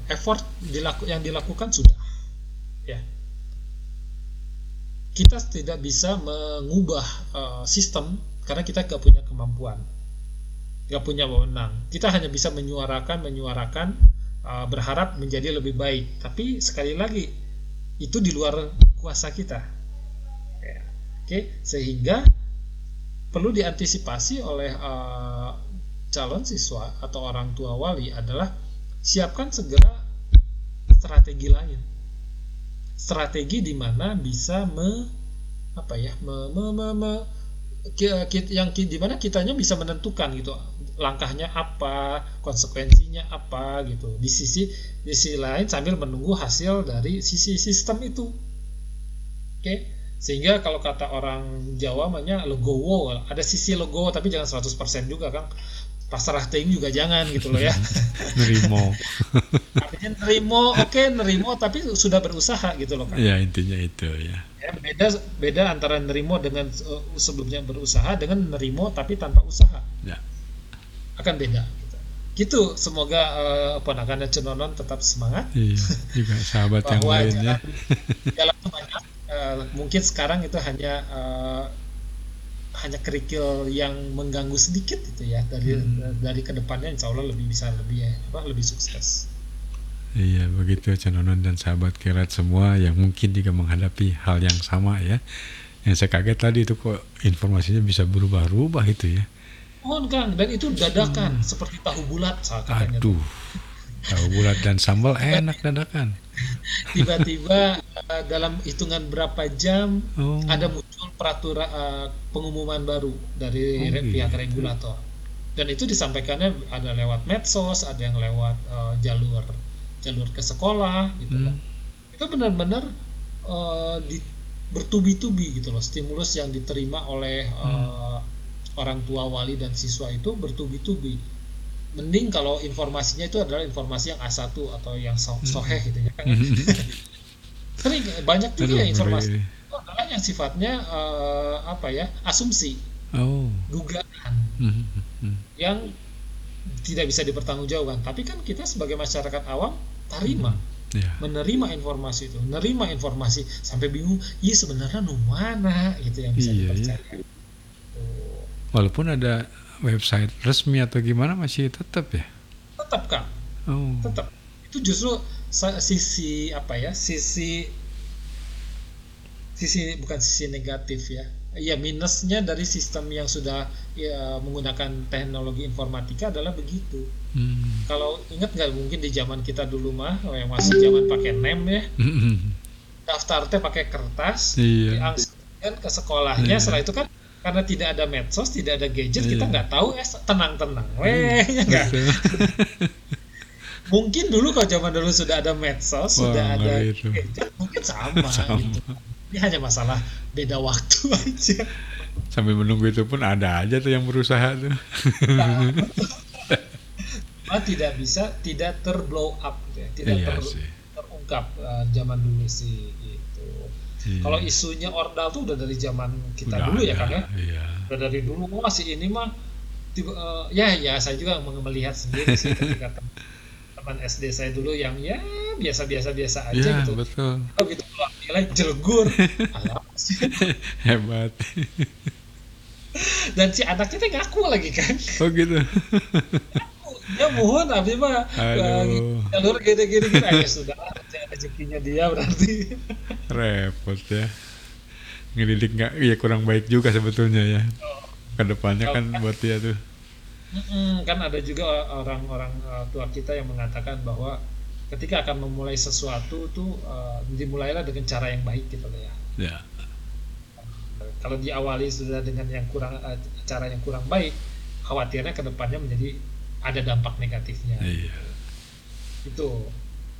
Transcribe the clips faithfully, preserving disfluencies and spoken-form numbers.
effort dilaku, yang dilakukan sudah, ya. Kita tidak bisa mengubah uh, sistem karena kita nggak punya kemampuan, nggak punya wewenang. Kita hanya bisa menyuarakan, menyuarakan, uh, berharap menjadi lebih baik. Tapi sekali lagi itu di luar kuasa kita. Ya. Oke, sehingga perlu diantisipasi oleh uh, calon siswa atau orang tua wali adalah siapkan segera strategi lain. Strategi di mana bisa me apa ya me, me, me, me yang di mana kitanya bisa menentukan gitu langkahnya apa, konsekuensinya apa gitu. Di sisi di sisi lain sambil menunggu hasil dari sisi sistem itu. Oke, sehingga kalau kata orang Jawa namanya legowo, ada sisi legowo tapi jangan seratus persen juga, Kang. Pasrah ting juga jangan gitu loh ya. Nerimo. Artinya nerimo, oke okay, nerimo tapi sudah berusaha gitu loh kan. Ya intinya itu ya. Ya beda beda antara nerimo dengan uh, sebelumnya berusaha dengan nerimo tapi tanpa usaha. Ya. Akan beda. Gitu. Gitu semoga uh, ponakannya Cenonon tetap semangat. Iya, juga sahabat yang lainnya. Jalan itu banyak. Uh, mungkin sekarang itu hanya uh, hanya kerikil yang mengganggu sedikit itu ya dari hmm. dari kedepannya insya Allah lebih bisa lebih ya, apa lebih sukses. Iya begitu Cenonon dan sahabat Kelat semua yang mungkin juga menghadapi hal yang sama ya. Yang saya kaget tadi itu kok informasinya bisa berubah-ubah itu ya. Oh Kang, dan itu dadakan hmm. seperti tahu bulat katanya. Aduh, tahu bulat dan sambal enak dadakan. Tiba-tiba uh, dalam hitungan berapa jam oh. ada muncul peraturan uh, pengumuman baru dari oh, pihak gitu. Regulator, dan itu disampaikannya ada lewat medsos, ada yang lewat uh, jalur jalur ke sekolah gitu hmm. kan. Itu benar-benar uh, di, bertubi-tubi gitu loh, stimulus yang diterima oleh uh, hmm. orang tua wali dan siswa itu bertubi-tubi. Mending kalau informasinya itu adalah informasi yang A satu atau yang so- soheh gitu ya kan. Sering banyak juga Aduh, informasi itu adalah yang sifatnya uh, apa ya asumsi, oh. dugaan yang tidak bisa dipertanggungjawabkan. Tapi kan kita sebagai masyarakat awam terima, yeah. menerima informasi itu, menerima informasi sampai bingung, iya sebenarnya nu mana gitu yang bisa iya, dipercaya. Iya. Oh. Walaupun ada website resmi atau gimana masih tetap ya? Tetap Kang, oh. tetap. Itu justru sisi apa ya? Sisi sisi bukan sisi negatif ya. Ya minusnya dari sistem yang sudah ya, menggunakan teknologi informatika adalah begitu. Hmm. Kalau ingat nggak mungkin di zaman kita dulu mah yang masih zaman pakai nem ya, daftar teh pakai kertas, iya. diangsurkan ke sekolahnya. Iya. Setelah itu kan karena tidak ada medsos, tidak ada gadget, yeah. kita nggak tahu eh tenang-tenang, weh, hmm, ya mungkin dulu kalau zaman dulu sudah ada medsos, Wah, sudah ada itu. gadget, mungkin sama. sama. Gitu. Ini hanya masalah beda waktu aja. Sambil menunggu itu pun ada aja tuh yang berusaha tuh. Nah, tidak bisa, tidak terblow up, gitu ya. tidak iya ter, terungkap uh, zaman dulu sih. Gitu. Hmm. Kalau isunya ordal tuh udah dari zaman kita udah dulu ada, ya kan ya, iya. udah dari dulu. Oh, masih ini mah tiba, uh, ya ya saya juga melihat sendiri sih ketika teman S D saya dulu yang ya biasa-biasa biasa aja ya, gitu. Betul. Oh gitu keluar nilai jelgur, hebat. Dan si anaknya tuh ngaku lagi kan. Oh gitu. Ya mohon abis mah jalur gede-gede gitu aja sudah rezekinya dia berarti. Repot ya. Ngedidik nggak, ya kurang baik juga sebetulnya ya. Kedepannya kan buat dia tuh. Kan ada juga orang-orang tua kita yang mengatakan bahwa ketika akan memulai sesuatu tuh uh, dimulailah dengan cara yang baik gitu ya. Ya. Kalau diawali sudah dengan yang kurang uh, cara yang kurang baik, khawatirnya kedepannya menjadi ada dampak negatifnya. Iya. Itu.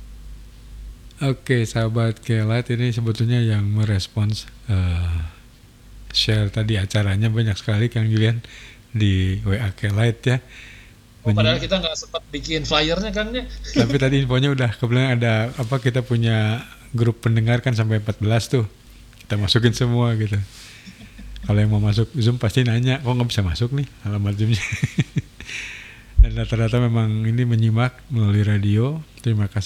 Oke, sahabat Kelat, ini sebetulnya yang merespons uh, share tadi acaranya banyak sekali Kang Julian di W A Kelat ya. Oh, padahal kita nggak sempat bikin flyernya Kangnya. Tapi tadi infonya udah kebetulan ada apa kita punya grup pendengar kan sampai empat belas tuh. Kita masukin semua gitu. Kalau yang mau masuk Zoom pasti nanya, kok nggak bisa masuk nih alamat Zoomnya. Dan rata-rata memang ini menyimak melalui radio. Terima kasih